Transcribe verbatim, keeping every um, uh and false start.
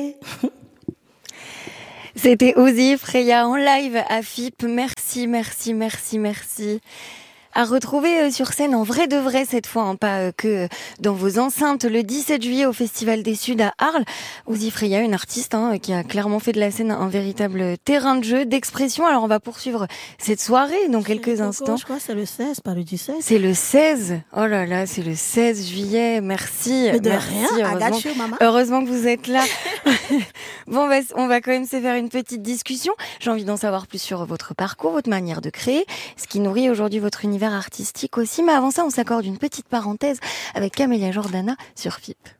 Freya. C'était Ozzy Freya en live à F I P. Merci, merci, merci, merci. À retrouver sur scène en vrai de vrai cette fois, hein, pas que dans vos enceintes, le dix-sept juillet au Festival des Suds à Arles. Ozzy Freya, une artiste hein, qui a clairement fait de la scène un véritable terrain de jeu, d'expression. Alors on va poursuivre cette soirée dans quelques Coco, instants. Je crois que c'est le seize, pas le dix-sept. C'est le seize. Oh là là, c'est le seize juillet. Merci. Mais de merci. rien, Heureusement, you, maman. heureusement que vous êtes là. Bon, on va, on va quand même se faire une petite discussion. J'ai envie d'en savoir plus sur votre parcours, votre manière de créer, ce qui nourrit aujourd'hui votre univers artistique aussi. Mais avant ça, on s'accorde une petite parenthèse avec Camélia Jordana sur F I P.